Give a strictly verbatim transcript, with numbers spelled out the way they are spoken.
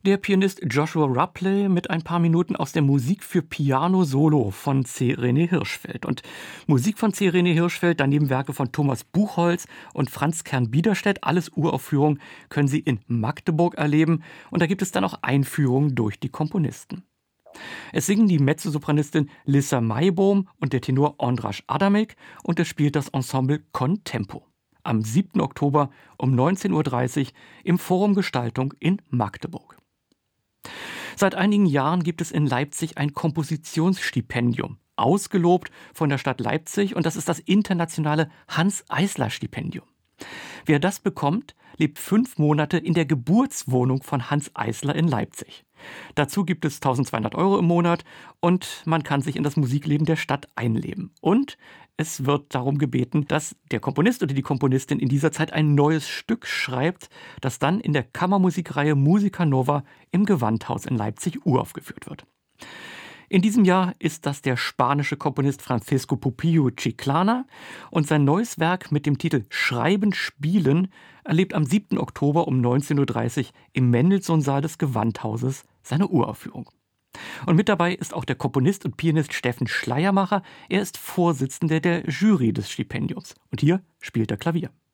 der Pianist Joshua Rupley mit ein paar Minuten aus der Musik für Piano Solo von C. René Hirschfeld. Und Musik von C. René Hirschfeld, daneben Werke von Thomas Buchholz und Franz Kern-Biederstedt, alles Uraufführungen, können Sie in Magdeburg erleben. Und da gibt es dann auch Einführungen durch die Komponisten. Es singen die Mezzosopranistin Lissa Maibohm und der Tenor Ondráš Adamek und es spielt das Ensemble Con Tempo. Am siebten Oktober um neunzehn Uhr dreißig im Forum Gestaltung in Magdeburg. Seit einigen Jahren gibt es in Leipzig ein Kompositionsstipendium, ausgelobt von der Stadt Leipzig, und das ist das internationale Hanns-Eisler-Stipendium. Wer das bekommt, lebt fünf Monate in der Geburtswohnung von Hanns Eisler in Leipzig. Dazu gibt es eintausendzweihundert Euro im Monat und man kann sich in das Musikleben der Stadt einleben. Und es wird darum gebeten, dass der Komponist oder die Komponistin in dieser Zeit ein neues Stück schreibt, das dann in der Kammermusikreihe Musica Nova im Gewandhaus in Leipzig uraufgeführt wird. In diesem Jahr ist das der spanische Komponist Francisco Pupillo Chiclana und sein neues Werk mit dem Titel Schreiben, Spielen erlebt am siebten Oktober um neunzehn Uhr dreißig im Mendelssohn-Saal des Gewandhauses seine Uraufführung. Und mit dabei ist auch der Komponist und Pianist Steffen Schleiermacher. Er ist Vorsitzender der Jury des Stipendiums und hier spielt er Klavier.